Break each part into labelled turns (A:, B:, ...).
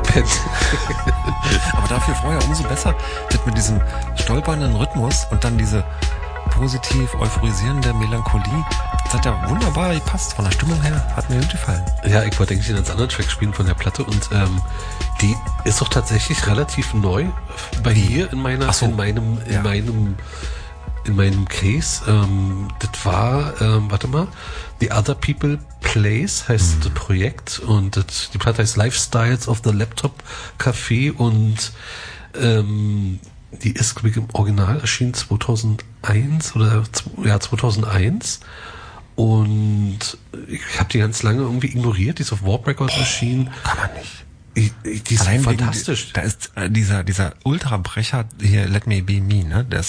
A: gepennt.
B: Aber dafür vorher umso besser, wird mit diesem stolpernden Rhythmus und dann diese positiv euphorisierende Melancholie. Das hat ja wunderbar gepasst. Von der Stimmung her hat mir gut gefallen.
A: Ja, ich wollte eigentlich den als anderen Track spielen von der Platte und die ist doch tatsächlich relativ neu bei mir in meinem Case. Das war, The Other People Place heißt das Projekt und die Platte heißt Lifestyles of the Laptop Café und die ist, glaube ich, im Original erschienen 2001 oder 2001 und ich habe die ganz lange irgendwie ignoriert, die ist auf Warp Records erschienen.
B: Kann man nicht.
A: Die ist
B: allein
A: fantastisch.
B: Da ist dieser Ultrabrecher hier, Let Me Be Me, ne? Der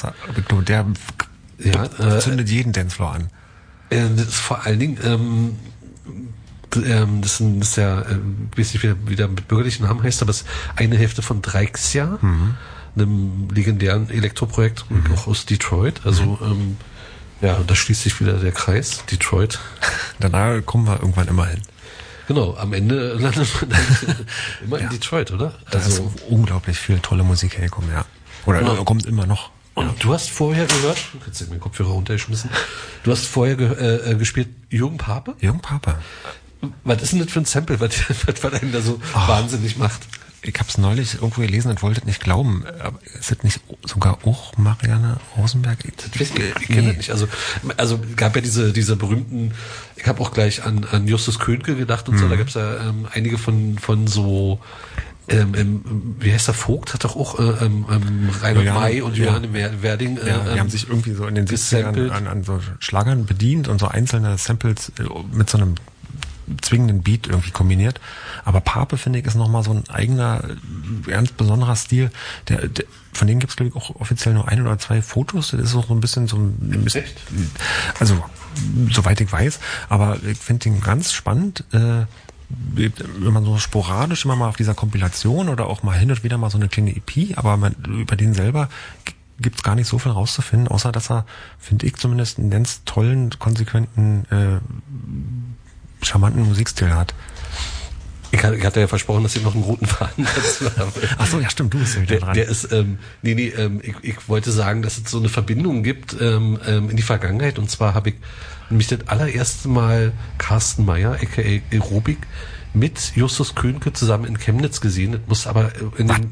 B: zündet jeden Dancefloor an.
A: Das ist vor allen Dingen, das ist ja, ich weiß nicht, wie der mit bürgerlichen Namen heißt, aber es ist eine Hälfte von Dreixia, einem legendären Elektroprojekt, auch aus Detroit. Also, ja, da schließt sich wieder der Kreis, Detroit.
B: Danach kommen wir irgendwann immer hin.
A: Genau, am Ende landet man immer in Detroit, oder?
B: Da ist unglaublich viel tolle Musik hergekommen, ja. Oder kommt immer noch.
A: Und du hast vorher gehört, jetzt hat mein Kopfhörer runtergeschmissen, du hast vorher gespielt Jürgen Pape?
B: Jürgen Pape.
A: Was ist denn das für ein Sample, was einen da so wahnsinnig macht?
B: Ich hab's neulich irgendwo gelesen und wollte es nicht glauben. Aber ist das nicht sogar auch Marianne Rosenberg?
A: Ich kenne das nicht. Also gab ja diese berühmten, ich habe auch gleich an Justus Könke gedacht und so, da gab's ja einige von so wie heißt der Vogt? Hat doch auch Reinhard May und Johanne Werding
B: die haben sich irgendwie so in den 70ern an so Schlagern bedient und so einzelne Samples mit so einem zwingenden Beat irgendwie kombiniert. Aber Pape, finde ich, ist nochmal so ein eigener, ganz besonderer Stil. Von denen gibt's glaube ich, auch offiziell nur 1 oder 2 Fotos. Das ist auch so ein bisschen
A: Echt?
B: Also, soweit ich weiß. Aber ich finde den ganz spannend, wenn man so sporadisch immer mal auf dieser Kompilation oder auch mal hin und wieder mal so eine kleine EP, aber über den selber gibt's gar nicht so viel rauszufinden, außer dass er, finde ich zumindest, einen ganz tollen, konsequenten, charmanten Musikstil hat.
A: Ich hatte ja versprochen, dass ich noch einen roten Faden dazu habe.
B: Ach so, ja stimmt, du bist ja wieder dran.
A: Der ist, ich wollte sagen, dass es so eine Verbindung gibt in die Vergangenheit. Und zwar habe ich nämlich das allererste Mal Carsten Meyer, aka Aerobik, mit Justus Könke zusammen in Chemnitz gesehen. Das muss aber in den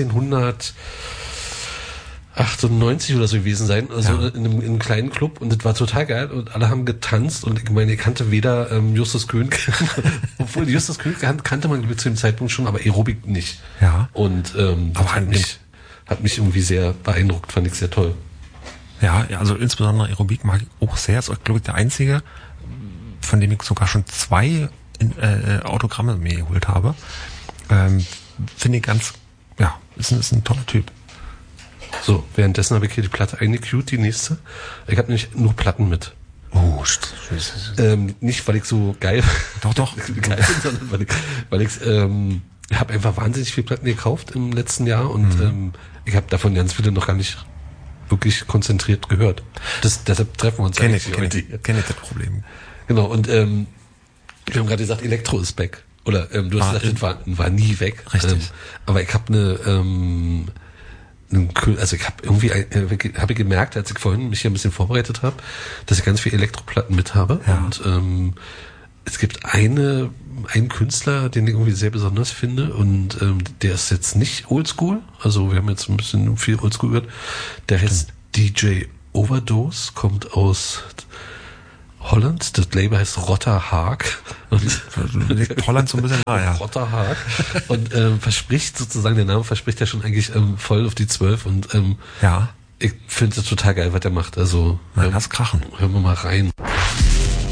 A: 1998 oder so gewesen sein, also in einem kleinen Club, und das war total geil und alle haben getanzt und ich meine, ich kannte weder Justus Könke, obwohl Justus Könke kannte man zu dem Zeitpunkt schon, aber Aerobik nicht.
B: Ja.
A: Und das hat mich irgendwie sehr beeindruckt, fand ich sehr toll.
B: Ja, also insbesondere Aerobik mag ich auch sehr. Das ist, glaube ich, der einzige, von dem ich sogar schon 2 Autogramme mir geholt habe. Finde ich ganz, ist ein toller Typ.
A: So, währenddessen habe ich hier die Platte eingecued, die nächste. Ich habe nämlich nur Platten mit.
B: Oh,
A: nicht, weil ich so geil
B: Doch.
A: geil bin, sondern weil ich habe einfach wahnsinnig viele Platten gekauft im letzten Jahr und ich habe davon ganz viele noch gar nicht wirklich konzentriert gehört. Deshalb treffen wir uns
B: heute. Kenne ich das Problem.
A: Genau, und wir haben gerade gesagt, Elektro ist back. Oder du hast gesagt, das war nie weg.
B: Richtig.
A: Aber ich habe also ich habe irgendwie habe ich gemerkt, als ich vorhin mich hier ein bisschen vorbereitet habe, dass ich ganz viele Elektroplatten mit habe.
B: Ja.
A: Und es gibt einen Künstler, den ich irgendwie sehr besonders finde, und der ist jetzt nicht oldschool, also wir haben jetzt ein bisschen viel oldschool gehört. Der heißt DJ Overdose, kommt aus Holland, das Label heißt Rotter Haag.
B: Holland so ein bisschen nahe, ja.
A: Rotter Haag. Und verspricht sozusagen, der Name verspricht ja schon eigentlich voll auf die 12 und ich finde es total geil, was der macht. Also
B: lass krachen.
A: Hören wir mal rein.